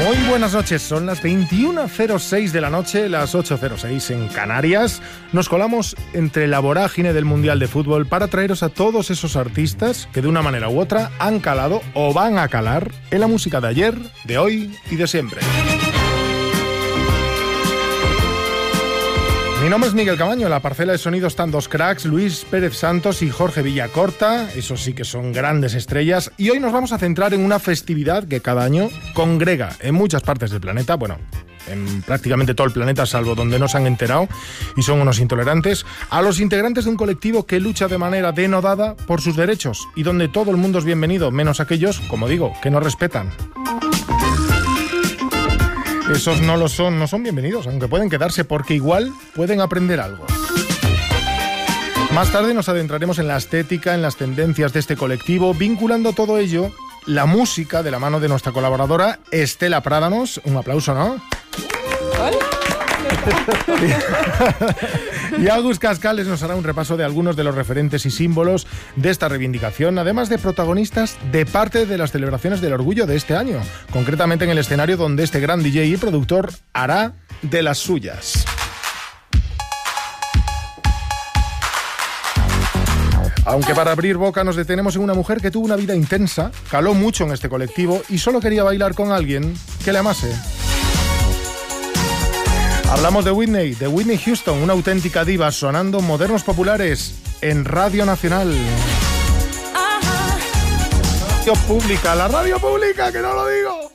Muy buenas noches, son las 21:06 de la noche, las 8:06 en Canarias. Nos colamos entre la vorágine del Mundial de Fútbol para traeros a todos esos artistas que de una manera u otra han calado o van a calar en la música de ayer, de hoy y de siempre. Mi nombre es Miguel Camaño, en la parcela de sonido están dos cracks, Luis Pérez Santos y Jorge Villacorta, esos sí que son grandes estrellas, y hoy nos vamos a centrar en una festividad que cada año congrega en muchas partes del planeta, bueno, en prácticamente todo el planeta, salvo donde no se han enterado y son unos intolerantes, a los integrantes de un colectivo que lucha de manera denodada por sus derechos y donde todo el mundo es bienvenido, menos aquellos, como digo, que no respetan. Esos no son bienvenidos, aunque pueden quedarse porque igual pueden aprender algo. Más tarde nos adentraremos en la estética, en las tendencias de este colectivo, vinculando todo ello, la música de la mano de nuestra colaboradora Estela Prádanos. Un aplauso, ¿no? Y Agus Cascales nos hará un repaso de algunos de los referentes y símbolos de esta reivindicación, además de protagonistas de parte de las celebraciones del orgullo de este año, concretamente en el escenario donde este gran DJ y productor hará de las suyas. Aunque para abrir boca nos detenemos en una mujer que tuvo una vida intensa, caló mucho en este colectivo y solo quería bailar con alguien que le amase. Hablamos de Whitney Houston, una auténtica diva sonando modernos populares en Radio Nacional. Radio Pública, la radio pública, que no lo digo.